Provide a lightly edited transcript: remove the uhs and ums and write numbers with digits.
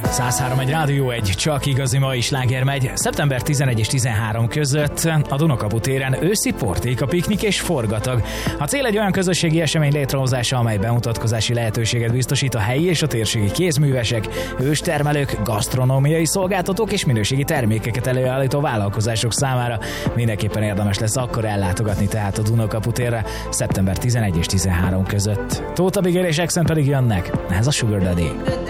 103 egy Rádió 1, csak igazi mai sláger megy. Szeptember 11 és 13 között a Dunakapu téren őszi portéka, piknik és forgatag. A cél egy olyan közösségi esemény létrehozása, amely bemutatkozási lehetőséget biztosít a helyi és a térségi kézművesek, őstermelők, gasztronómiai szolgáltatók és minőségi termékeket előállító vállalkozások számára. Mindenképpen érdemes lesz akkor ellátogatni tehát a Dunakapu térre szeptember 11 és 13 között. Tóth Abigail és Accent pedig jönnek. Ez a Sugar Daddy.